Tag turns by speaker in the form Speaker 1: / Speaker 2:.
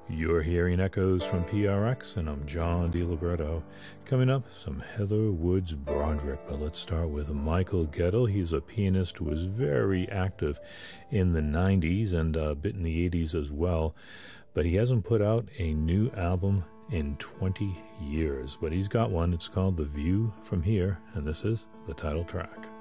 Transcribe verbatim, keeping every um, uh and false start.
Speaker 1: You're hearing Echoes from P R X, and I'm John DiLiberto. Coming up, some Heather Woods Broderick, but let's start with Michael Gettle. He's a pianist who was very active in the nineties and a bit in the eighties as well, but he hasn't put out a new album in twenty years. But he's got one. It's called The View from Here, and this is the title track.